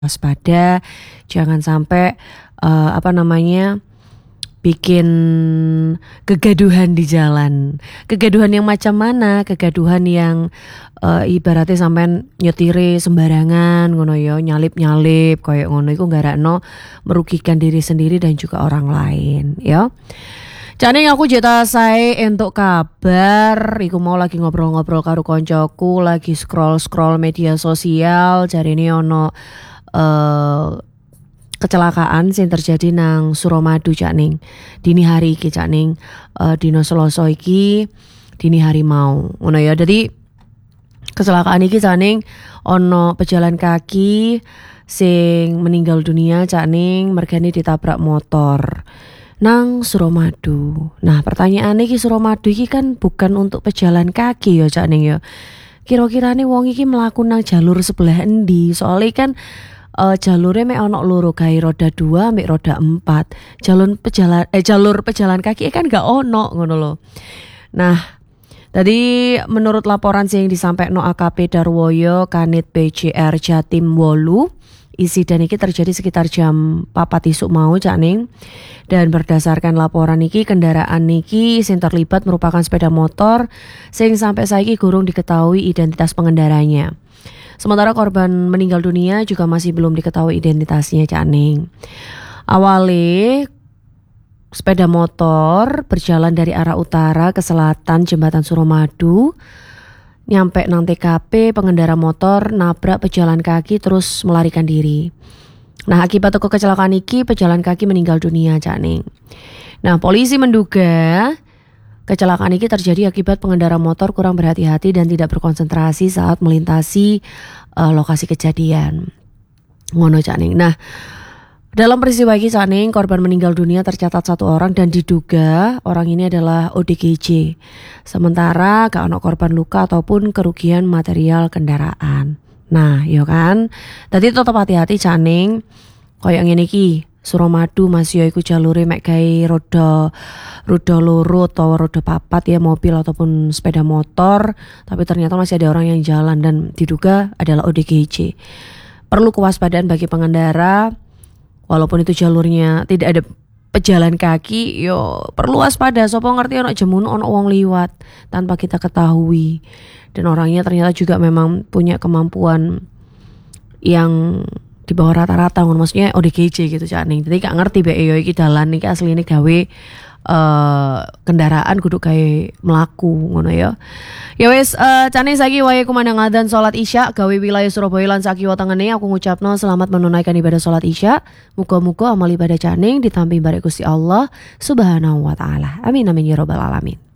waspada, jangan sampai bikin kegaduhan di jalan. Kegaduhan yang macam mana? Kegaduhan yang ibaratnya sampean nyetire sembarangan ngono ya, nyalip-nyalip koyo ngono iku nggarakno merugikan diri sendiri dan juga orang lain ya. Jane aku jeta sae entuk kabar, iku mau lagi ngobrol-ngobrol karo koncoku, lagi scroll media sosial, jarine ono kecelakaan sing terjadi nang Suramadu Cak Ning. Dini hari iki Cak Ning, dino Selasa iki dini hari mau. Ngono ya. Jadi kecelakaan iki Cak Ning ono pejalan kaki sing meninggal dunia Cak Ning mergane ditabrak motor nang Suramadu. Nah, pertanyaan iki Suramadu iki kan bukan untuk pejalan kaki ya Cak Ning ya. Kira-kirane wong iki mlaku nang jalur sebelah endi? Soalnya kan jalurnya mek ono loro, gawe roda 2 mek roda 4. Jalur pejalan kaki kan gak ono ngono lho. Nah, tadi menurut laporan sing disampaikan AKP Darwoyo Kanit BCR Jatim Wolu, insiden iki terjadi sekitar jam 4 isuk mau Cak Ning. Dan berdasarkan laporan iki kendaraan niki sing terlibat merupakan sepeda motor sing sampai saiki gurung diketahui identitas pengendaranya. Sementara korban meninggal dunia juga masih belum diketahui identitasnya Cak Ning. Awalnya sepeda motor berjalan dari arah utara ke selatan jembatan Suramadu. Nyampe nang TKP, pengendara motor nabrak pejalan kaki terus melarikan diri. Nah, akibat kecelakaan iki pejalan kaki meninggal dunia Cak Ning. Nah, polisi menduga kecelakaan ini terjadi akibat pengendara motor kurang berhati-hati dan tidak berkonsentrasi saat melintasi lokasi kejadian. Ngono Cak Ning. Nah, dalam peristiwa ini Cak Ning, korban meninggal dunia tercatat 1 orang dan diduga orang ini adalah ODGJ. Sementara gak ono korban luka ataupun kerugian material kendaraan. Nah, yo kan. Tadi tetap hati-hati Cak Ning. Kayak ngene iki, Suramadu masih iku jalure mek gawe roda loro atau roda 4 ya, mobil ataupun sepeda motor, tapi ternyata masih ada orang yang jalan dan diduga adalah ODGJ. Perlu kewaspadaan bagi pengendara, walaupun itu jalurnya tidak ada pejalan kaki, yo perlu waspada. Sopo ngerti ono jemun ono wong liwat tanpa kita ketahui. Dan orangnya ternyata juga memang punya kemampuan yang di bawah rata-rata, maksudnya ODGJ gitu Cak Ning. Jadi gak ngerti be yo iki dalan iki asline gawe kendaraan kudu gawe mlaku ngono ya. Ya wis Cak Ning saiki wayahe kumandang adzan salat Isya gawe wilayah Surabaya lan sakiwa tengene aku ngucapno selamat menunaikan ibadah salat Isya. Muga-muga amal ibadah Cak Ning ditampi barek Gusti Allah Subhanahu wa taala. Amin amin ya rabbal alamin.